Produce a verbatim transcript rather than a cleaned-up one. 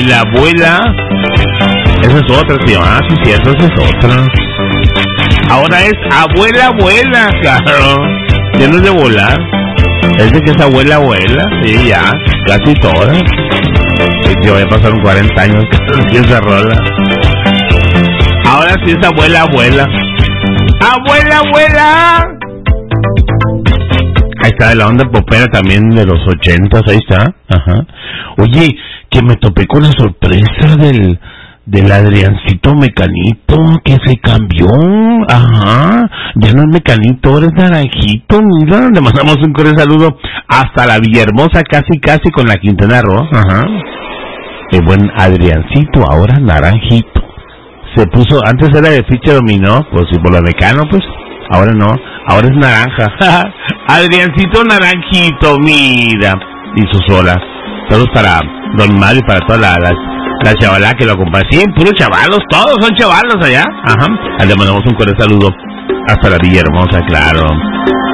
la abuela. Esa es otra, tío. Ah, sí, cierto, esa es otra. Ahora es abuela, abuela, claro. Ya no es de volar. Es de que es abuela, abuela. Sí, ya, casi todas. Sí, que voy a pasar un cuarenta años que esa rola. Ahora sí es abuela, abuela. ¡Abuela, abuela! Ahí está, de la onda popera también de los ochentas, ahí está. Ajá. Oye, que me topé con la sorpresa del... del Adriancito Mecanito, que se cambió. Ajá. Ya no es Mecanito, ahora es Naranjito, mira. Le mandamos un cordial saludo hasta la Villahermosa, casi, casi con la Quintana Roo. Ajá. El buen Adriancito, ahora Naranjito. Se puso, antes era de ficha dominó, pues sí, por lo mecano, pues. Ahora no, ahora es naranja. Adriancito Naranjito, mira. Y sus olas. Todos para Don Mario y para toda la, la, la chavalada que lo acompaña. Sí, puros chavalos, todos son chavalos allá. Ajá. Le mandamos un cordial saludo hasta la Villahermosa, claro.